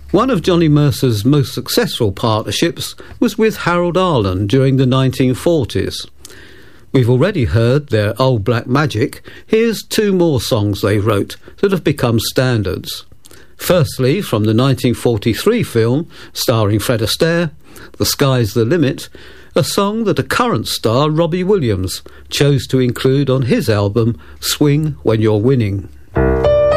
One of Johnny Mercer's most successful partnerships was with Harold Arlen during the 1940s. We've already heard their Old Black Magic. Here's two more songs they wrote that have become standards. Firstly, from the 1943 film starring Fred Astaire, The Sky's the Limit, a song that a current star, Robbie Williams, chose to include on his album Swing When You're Winning.